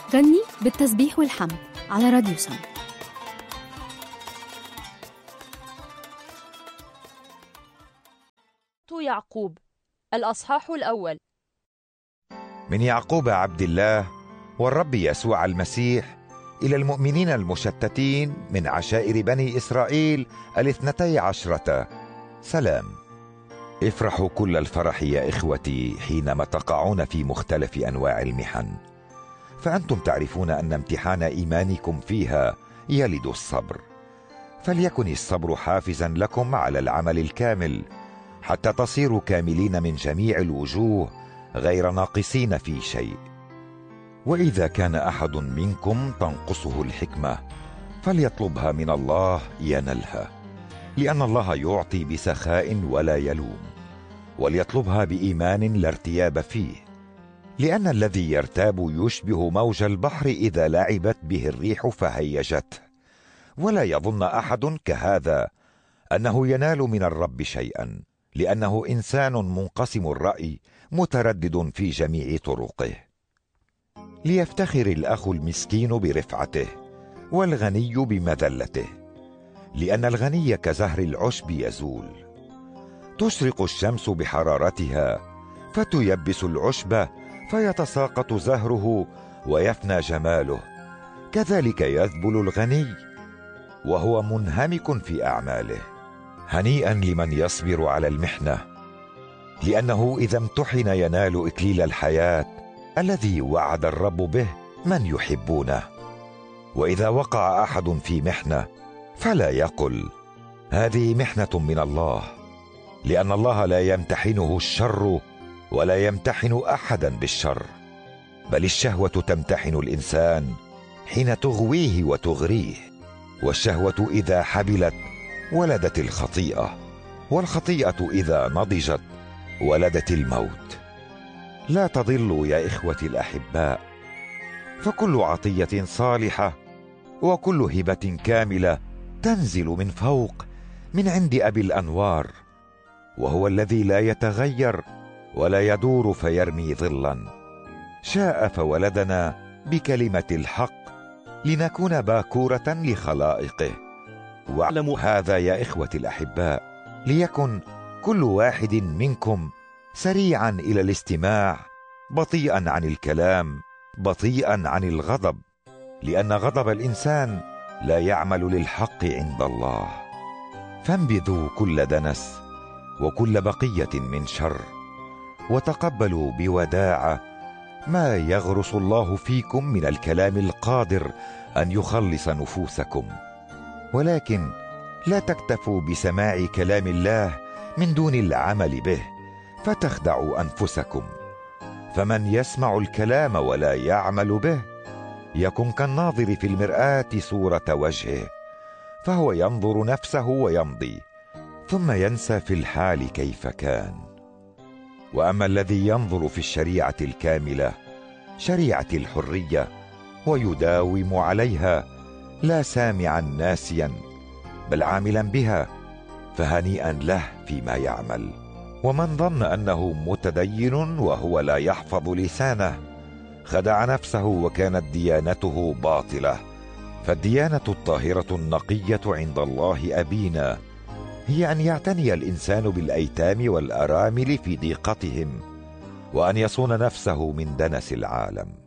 غني بالتسبيح والحمد على راديو سم. يعقوب الأصحاح الأول. من يعقوب عبد الله والرب يسوع المسيح إلى المؤمنين المشتتين من عشائر بني إسرائيل 12، سلام. افرحوا كل الفرح يا إخوتي حينما تقعون في مختلف أنواع المحن، فأنتم تعرفون أن امتحان إيمانكم فيها يلد الصبر. فليكن الصبر حافزا لكم على العمل الكامل، حتى تصيروا كاملين من جميع الوجوه غير ناقصين في شيء. وإذا كان أحد منكم تنقصه الحكمة فليطلبها من الله ينلها، لأن الله يعطي بسخاء ولا يلوم، وليطلبها بإيمان لا ارتياب فيه، لأن الذي يرتاب يشبه موج البحر إذا لعبت به الريح فهيجته. ولا يظن أحد كهذا أنه ينال من الرب شيئا، لأنه إنسان منقسم الرأي متردد في جميع طرقه. ليفتخر الأخ المسكين برفعته والغني بمذلته، لأن الغني كزهر العشب يزول. تشرق الشمس بحرارتها فتيبس العشب فيتساقط زهره ويفنى جماله، كذلك يذبل الغني وهو منهمك في أعماله. هنيئا لمن يصبر على المحنة، لأنه إذا امتحن ينال إكليل الحياة الذي وعد الرب به من يحبونه. وإذا وقع أحد في محنة فلا يقل هذه محنة من الله، لأن الله لا يمتحنه الشر ولا يمتحن أحدا بالشر، بل الشهوة تمتحن الإنسان حين تغويه وتغريه، والشهوة إذا حبلت ولدت الخطيئة، والخطيئة إذا نضجت ولدت الموت. لا تضلوا يا إخوتي الأحباء، فكل عطية صالحة وكل هبة كاملة تنزل من فوق من عند أبي الأنوار، وهو الذي لا يتغير ولا يدور فيرمي ظلا. شاء فولدنا بكلمة الحق لنكون باكورة لخلائقه. واعلموا هذا يا إخوتي الأحباء، ليكن كل واحد منكم سريعا إلى الاستماع، بطيئا عن الكلام، بطيئا عن الغضب، لأن غضب الإنسان لا يعمل للحق عند الله. فانبذوا كل دنس وكل بقية من شر، وتقبلوا بوداعة ما يغرس الله فيكم من الكلام القادر أن يخلص نفوسكم. ولكن لا تكتفوا بسماع كلام الله من دون العمل به فتخدعوا أنفسكم. فمن يسمع الكلام ولا يعمل به يكن كالناظر في المرآة صورة وجهه، فهو ينظر نفسه ويمضي، ثم ينسى في الحال كيف كان. وأما الذي ينظر في الشريعة الكاملة، شريعة الحرية، ويداوم عليها، لا سامعا ناسيا بل عاملا بها، فهنيئا له فيما يعمل. ومن ظن أنه متدين وهو لا يحفظ لسانه خدع نفسه، وكانت ديانته باطلة. فالديانة الطاهرة النقية عند الله أبينا هي أن يعتني الإنسان بالأيتام والأرامل في ضيقتهم، وأن يصون نفسه من دنس العالم.